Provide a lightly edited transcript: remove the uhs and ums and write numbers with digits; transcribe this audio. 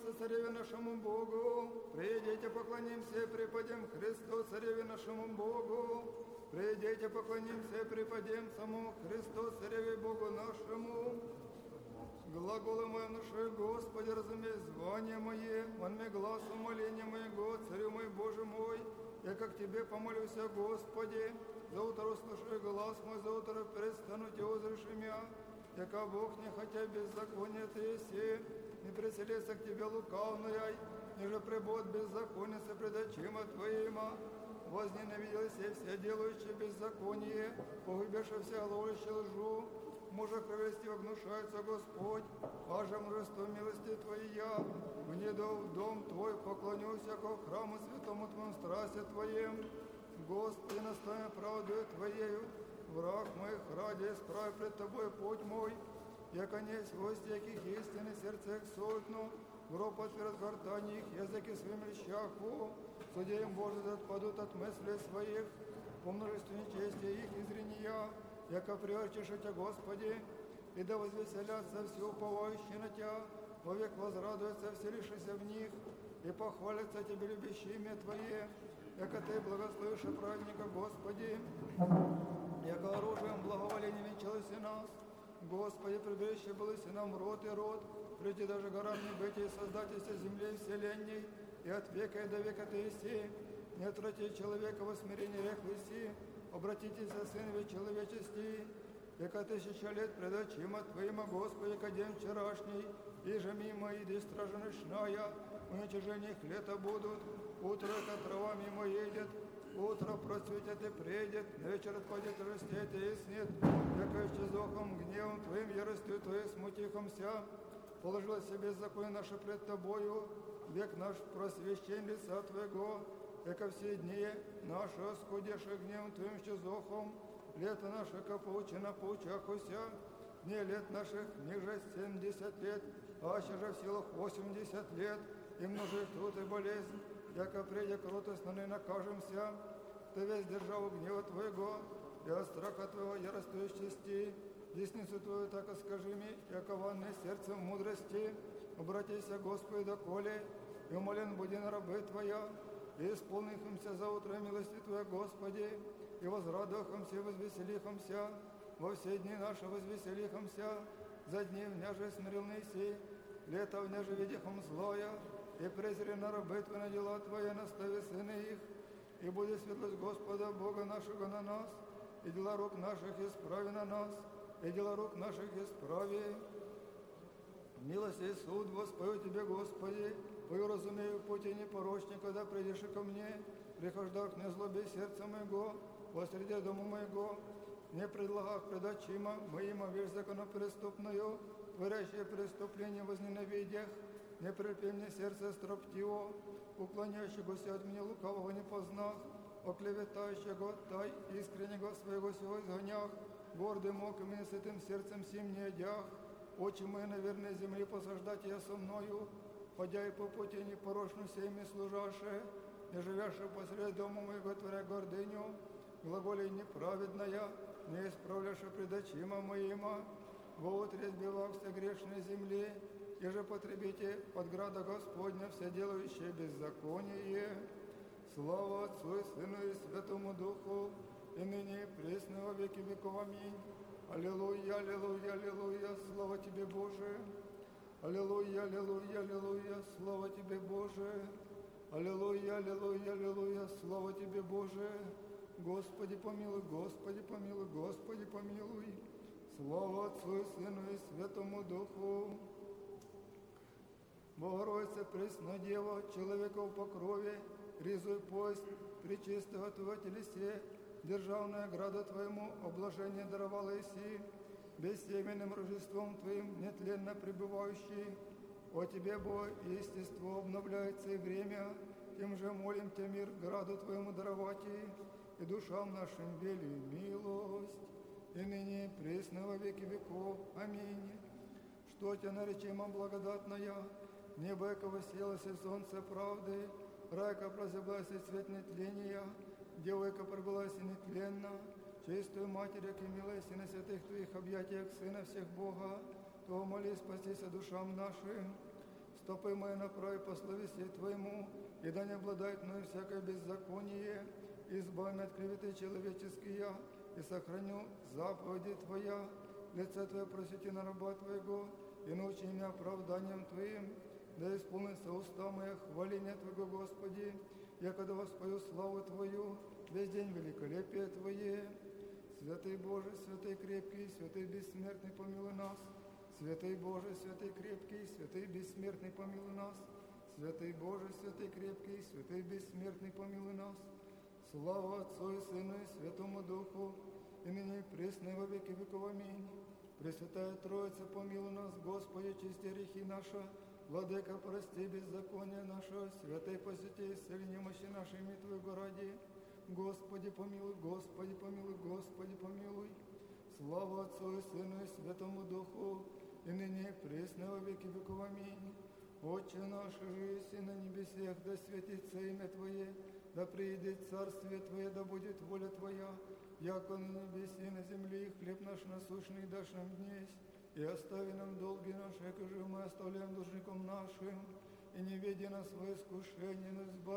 помолимся Цареве нашему Богу. Придите, поклонимся и преподем Христу, Цареве нашему Богу. Придите, поклонимся и преподем самому Христу, Цареве Богу нашему. Глаголы мои наши, Господи, разумей звание мое, вон мне глаз умоления моего, Царю мой, Боже мой, я как Тебе помолюся, Господи, за утро услыши глаз мой, за утро перестану Тебя узреши меня, яко Бог не хотя беззаконие Ты еси, не преселится к Тебе лукавная, ниже прибот беззаконница пред очима Твоима, возненавиделись все делающие беззаконие, погубивши все ловящие лжу, мужа кровести гнушается Господь, аже множество милости Твоя, внеду в дом Твой, поклонюсь, яко в храму святому Твоему страсти Твоем, Господи, настоя правдою Твоею, враг моих ради, исправь пред Тобой путь мой, яко не свойств, яких истины сердце их суетно, гроб отверт гортани их, языки своим лещаху, судеям Божий отпадут от мыслей своих, по множеству нечестия их изрения, яко приорчишь Тебя, Господи, и да возвеселятся все уповающие на Тебя, вовек возрадуются вселившиеся в них, и похвалятся Тебе любящие имя Твое, яко Ты благословишь праведника, Господи, яко оружием благоволения венчалось и нас, Господи, прибежище было и нам род и род, прийти даже горам небытия и создательства земли и вселенной, и от века и до века Ты еси, не отврати человека во смирении рех еси, обратитесь о Сынове человечести, яко 1000 лет пред очима Твоима, Господи, ко день вчерашний, и же мимо иди стража ночная, уничижение их лета будут, утро, как трава мимо едет, утро процветет и придет, вечер отпадет и растет и яснет, яко исчезохом гневом Твоим, яростью Твоей смутихомся, положила себе беззаконие наше пред Тобою, век наш просвещен лица Твоего, яко все дни наши оскудеши гневом Твоим исчезохом, лето наше, как поучено поучахуся, дни лет наших ниже 70 лет, аще же в силах 80 лет, и множит труд и болезнь, яко прежде кротостно не накажемся, Ты весь державу гнева Твоего, и от страха Твоего яростью чести, десницу Твою так и скажи мне, яко ванное сердцем мудрости, обратися, Господи, доколе, и умолен буди на рабы Твоя, и исполнихомся за утро милости Твоя, Господи, и возрадухомся, и возвеселихомся, во все дни наши возвеселихомся, за дни вняже смирил Неси, лето вняже видихом злое, и презри на рабы Твои на дела Твои, настави сыны их, и будет светлость Господа Бога нашего на нас, и дела рук наших исправи на нас, и дела рук наших исправи. Милость и суд воспою Тебе, Господи, Твою разумею пути непорочни, когда придешь ко мне, прихождах не злоби сердца моего, во среде дома моего, не предлагах пред очима моим вещь законопреступную, творящее преступление возненавидях, не прельпи мне сердце строптиво, уклоняющегося от меня лукавого не познах, оклеветающего тай искреннего своего сего изгонях, гордым оком и сытым сердцем сим не одях, очи мои на верной земле посаждать я со мною, ходя и по пути непорочну всеми служаше, не живяше посред дома моего творя гордыню, глаголей неправедная, не исправляше пред очима моима, во утре сбивався грешной земли, и же потребите от града Господня все делающие беззаконие. Слава Отцу и Сыну и Святому Духу, и ныне и пресно во веки веков. Аминь. Аллилуйя, аллилуйя, аллилуйя, слава Тебе, Боже. Аллилуйя, аллилуйя, аллилуйя, слава Тебе, Боже. Аллилуйя, аллилуйя, аллилуйя, слава Тебе, Боже. Господи помилуй, Господи помилуй, Господи помилуй. Слава Отцу и Сыну и Святому Духу. Богородица, пресна Дева, человеков по крови, ризуй пояс, пречистого Твоего телесе, державная града Твоему обложение даровала Иси, бессеменным рождеством Твоим нетленно пребывающий. О Тебе, Бог, естество обновляется и время, тем же молим Тебя мир граду Твоему даровать и душам нашим вели милость, и ныне и пресно во веки веков. Аминь. Что Тебя наречема благодатная, небо, яко воссиялось и солнце правды, рай, яко прозяблась и цвет нетления, дева, яко пробылась и нетленна, чистую Матерь, яко милась и на святых Твоих объятиях Сына всех Бога, то моли спастися душам нашим. стопы мои направь по словеси Твоему, и да не обладает мною всякое беззаконие, избавь меня от клеветы человеческие, и сохраню заповеди Твоя, лице Твое просвети на раба Твоего, и научи меня оправданием Твоим, да исполнится уста моя хваления Твоего, Господи, я когда воспою славу Твою, весь день великолепие Твое. Святый Боже, святый крепкий, святый бессмертный, помилуй нас. Святый Боже, святый крепкий, святый бессмертный, помилуй нас. Святый Боже, святый крепкий, святый бессмертный, помилуй нас. Слава Отцу и Сыну и Святому Духу, и ныне и присно и во веки веков. Аминь. Пресвятая Троица, помилуй нас, Господи, чисти грехи наши, Владыка, прости беззаконие наше, святый посети, исцели немощи наши, ими Твоего ради. Господи, помилуй, Господи, помилуй, Господи, помилуй. Слава Отцу и Сыну и Святому Духу, и ныне и присно во веки веков. Аминь. Отче наш, жиси на небесех, да светится имя Твое, да приидет царствие Твое, да будет воля Твоя, яко на небесе и на земле, и хлеб наш насущный дашь нам днесь, и остави нам долги наши, как же мы оставляем должникам нашим, и не веди нас во искушение, но избави